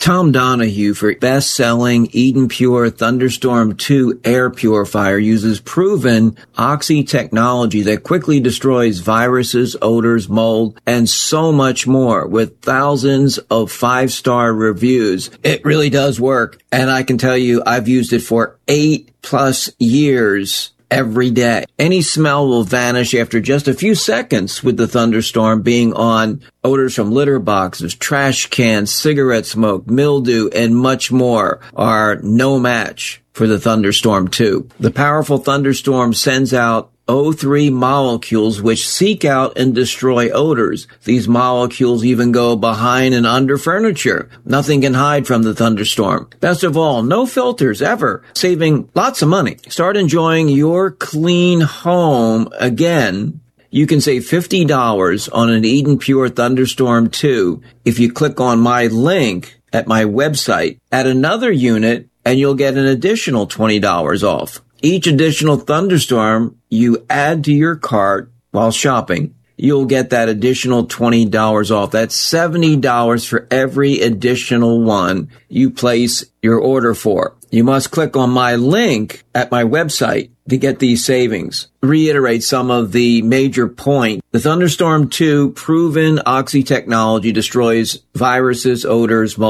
Tom Donahue, for best-selling Eden Pure Thunderstorm 2 air purifier, uses proven Oxy technology that quickly destroys viruses, odors, mold, and so much more with thousands of 5-star reviews. It really does work. And I can tell you, I've used it for 8+ years. Every day. Any smell will vanish after just a few seconds with the Thunderstorm being on. Odors from litter boxes, trash cans, cigarette smoke, mildew, and much more are no match for the Thunderstorm 2. The powerful Thunderstorm sends out O3 molecules which seek out and destroy odors. These molecules even go behind and under furniture. Nothing can hide from the Thunderstorm. Best of all, no filters ever, saving lots of money. Start enjoying your clean home again. You can save $50 on an Eden Pure Thunderstorm 2 if you click on my link at my website. Add another unit and you'll get an additional $20 off. Each additional Thunderstorm you add to your cart while shopping, you'll get that additional $20 off. That's $70 for every additional one you place your order for. You must click on my link at my website to get these savings. Reiterate some of the major points. The Thunderstorm 2 proven Oxy technology destroys viruses, odors, mold,